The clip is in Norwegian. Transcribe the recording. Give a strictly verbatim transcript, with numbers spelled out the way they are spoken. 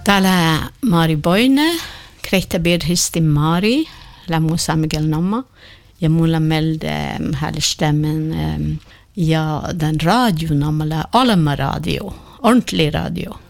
Täällä Mari Boine, kreitä birhisti Mari, lämmusa Miguel Namma, ja mulla melde här stämmen ja den radio namala Alma radio, ordentlig radio.